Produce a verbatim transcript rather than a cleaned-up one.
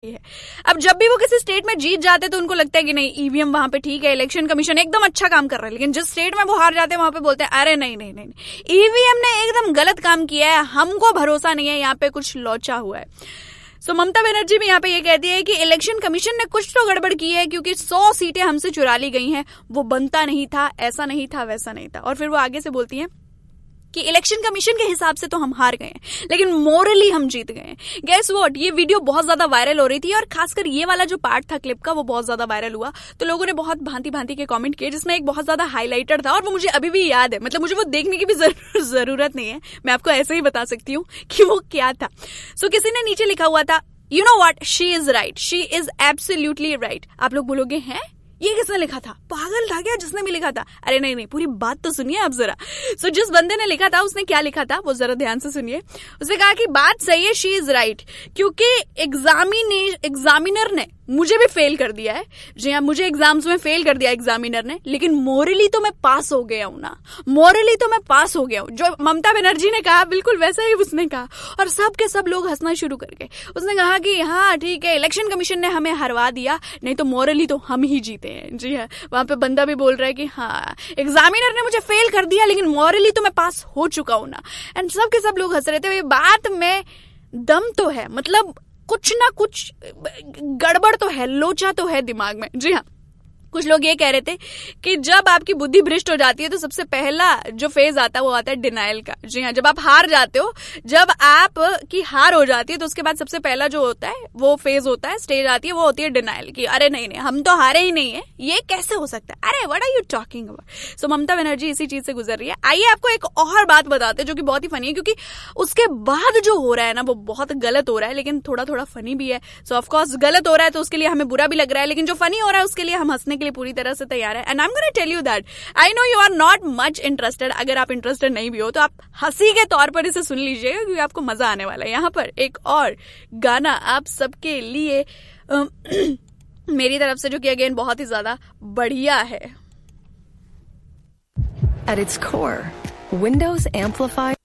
है। अब जब भी वो किसी स्टेट में जीत जाते तो उनको लगता है कि नहीं ईवीएम वहां पे ठीक है, इलेक्शन कमीशन एकदम अच्छा काम कर रहा है, लेकिन जिस स्टेट में वो हार जाते हैं वहां पे बोलते हैं अरे नहीं नहीं नहीं ईवीएम ने एकदम गलत काम किया है, हमको भरोसा नहीं है, यहाँ पे कुछ लोचा हुआ है। सो so, ममता बनर्जी भी यहाँ पे ये कहती है कि इलेक्शन कमीशन ने कुछ तो गड़बड़ की है क्योंकि सौ सीटें हमसे चुरा ली गई हैं, वो बनता नहीं था, ऐसा नहीं था, वैसा नहीं था। और फिर वो आगे से बोलती हैं कि इलेक्शन कमीशन के हिसाब से तो हम हार गए हैं लेकिन मोरली हम जीत गए हैं। गेस व्हाट, ये वीडियो बहुत ज्यादा वायरल हो रही थी और खासकर ये वाला जो पार्ट था क्लिप का वो बहुत ज्यादा वायरल हुआ, तो लोगों ने बहुत भांति भांति के कमेंट किए, जिसमें एक बहुत ज्यादा हाईलाइटर था और वो मुझे अभी भी याद है, मतलब मुझे वो देखने की भी जरूर, जरूरत नहीं है, मैं आपको ऐसे ही बता सकती हूँ कि वो क्या था। सो so, किसी ने नीचे लिखा हुआ था you know what, she is right, she is absolutely right. आप लोग बोलोगे हैं ये किसने लिखा था, पागल था क्या जिसने भी लिखा था? अरे नहीं नहीं, पूरी बात तो सुनिए आप जरा। सो so, जिस बंदे ने लिखा था उसने क्या लिखा था वो जरा ध्यान से सुनिए। उसने कहा कि बात सही है, शी इज राइट, क्योंकि एग्जामिने एग्जामिनर ने मुझे भी फेल कर दिया है। जी हाँ, मुझे एग्जाम्स में फेल कर दिया एग्जामिनर ने, लेकिन मोरली तो मैं पास हो गया हूं ना, मोरली तो मैं पास हो गया हूं। जो ममता बनर्जी ने कहा बिल्कुल वैसा ही उसने कहा और सब के सब लोग हंसना शुरू कर गए। उसने कहा कि हाँ ठीक है, इलेक्शन कमीशन ने हमें हरवा दिया, नहीं तो मोरली तो हम ही जीते हैं। जी हाँ, वहां पे बंदा भी बोल रहा है कि हाँ एग्जामिनर ने मुझे फेल कर दिया लेकिन मोरली तो मैं पास हो चुका हूं ना। एंड सब के सब लोग हंस रहे थे। ये बात में दम तो है, मतलब कुछ ना कुछ गड़बड़ तो है, लोचा तो है दिमाग में। जी हाँ, कुछ लोग ये कह रहे थे कि जब आपकी बुद्धि भ्रष्ट हो जाती है तो सबसे पहला जो फेज आता है वो आता है डिनायल का। जी हाँ, जब आप हार जाते हो, जब आप की हार हो जाती है तो उसके बाद सबसे पहला जो होता है वो फेज होता है, स्टेज आती है, वो होती है डिनायल की। अरे नहीं नहीं, हम तो हारे ही नहीं है, ये कैसे हो सकता है, अरे what are you talking about. सो ममता बनर्जी इसी चीज से गुजर रही है। आइए आपको एक और बात बताते हैं जो कि बहुत ही फनी है, क्योंकि उसके बाद जो हो रहा है ना वो बहुत गलत हो रहा है, लेकिन थोड़ा थोड़ा फनी भी है। सो ऑफकोर्स गलत हो रहा है तो उसके लिए हमें बुरा भी लग रहा है, लेकिन जो फनी हो रहा है उसके लिए हम हंसने के लिए पूरी तरह से तैयार है। And I am gonna tell you that I know you are not much interested. अगर आप इंटरेस्टेड नहीं भी हो तो आप हंसी के तौर पर इसे सुन लीजिएगा क्योंकि आपको मजा आने वाला है। यहाँ पर एक और गाना आप सबके लिए आ, मेरी तरफ से, जो कि अगेन बहुत ही ज्यादा बढ़िया है। At its core, Windows amplifies